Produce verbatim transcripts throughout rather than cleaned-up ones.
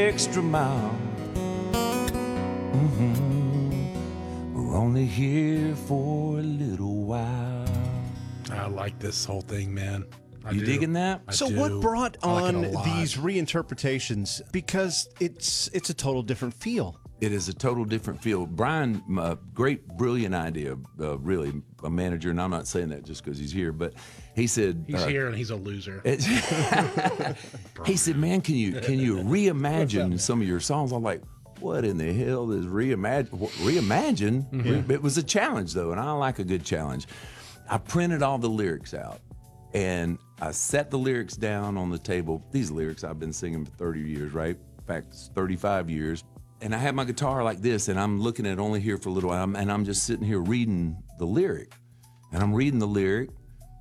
extra mile. Mm-hmm. We're only here for a little while. I like this whole thing, man. I You do. digging that? I So do. what brought I like on it a lot. these reinterpretations? Because it's it's a total different feel. It is a total different feel. Brian, a great, brilliant idea, uh, really, a manager, and I'm not saying that just because he's here, but he said... He's uh, here and he's a loser. he said, man, can you can you reimagine some of your songs? I'm like, what in the hell is reimagine? Reimagine? Mm-hmm. It was a challenge, though, and I like a good challenge. I printed all the lyrics out, and I set the lyrics down on the table. These lyrics I've been singing for thirty years, right? In fact, it's thirty-five years. And I had my guitar like this, and I'm looking at Only Here for a Little While, and I'm just sitting here reading the lyric. And I'm reading the lyric,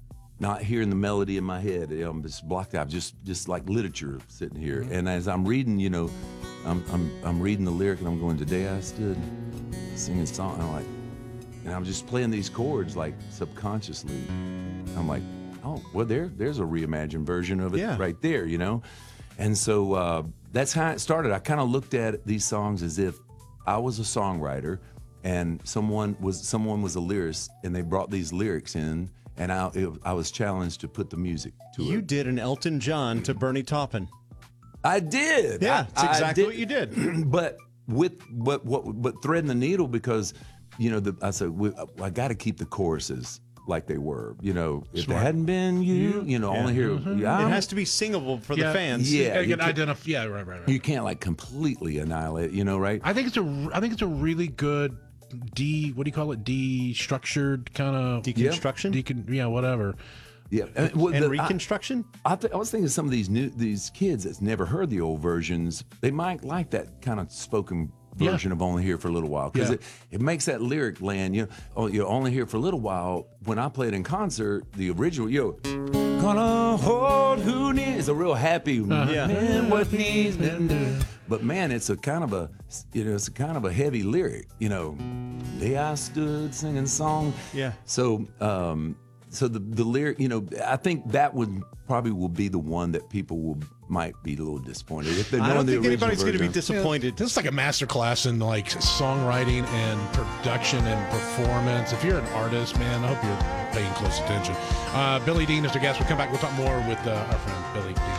not hearing the melody in my head. I'm just blocked out, just just like literature sitting here. Mm-hmm. And as I'm reading, you know, I'm, I'm I'm reading the lyric, and I'm going, today I stood singing a song, and I'm like, and I'm just playing these chords like subconsciously. I'm like, oh, well, there there's a reimagined version of it Yeah. right there, you know? And so uh, that's how it started. I kind of looked at these songs as if I was a songwriter and someone was someone was a lyricist, and they brought these lyrics in, and I it, I was challenged to put the music to You it. did an Elton John to Bernie Taupin. I did. Yeah, I, that's I exactly did. what you did. But with what what but threading the needle, because you know the, I said we, I got to keep the choruses like they were. You know, if Smart. it hadn't been you, you know, only here. Yeah, It has to be singable for Yeah. the fans. Yeah. You gotta you get can- identif- Yeah, right, right, right. you can't like completely annihilate. You know, right? I think it's a. I think it's a really good de. What do you call it? De-structured kind of Deconstruction? Decon. Yeah, whatever. Yeah, and, well, And the- I- reconstruction? I, th- I was thinking some of these new these kids that's never heard the old versions, they might like that kind of spoken Yeah. version of Only Here for a Little While, because Yeah. it, it makes that lyric land. You know, oh, you're only here for a little while. When I played in concert, the original, yo, gonna hold who needs, a real happy Yeah. man, what needs. But man, it's a kind of a, you know, it's a kind of a heavy lyric. You know, day I stood singing song. Yeah. So, um, so the the lyric, you know, I think that would probably will be the one that people will might be a little disappointed if they're I knowing don't the think original anybody's going to be version. disappointed. This is like a master class in like songwriting and production and performance. If you're an artist, man, I hope you're paying close attention. Uh, Billy Dean is the guest. We'll come back. We'll talk more with uh, our friend Billy Dean.